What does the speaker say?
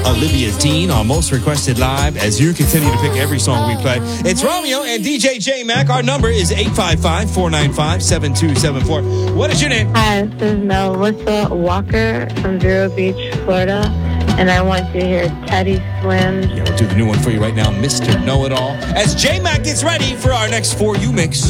Olivia Dean, our most requested live, as you continue to pick every song we play. It's Romeo and DJ J Mac. Our number is 855-495-7274. What is your name? Hi, this is Melissa Walker from Vero Beach, Florida, and I want to hear Teddy Swims. Yeah, we'll do the new one for you right now, Mr. Know-It-All, as J Mac gets ready for our next For You mix.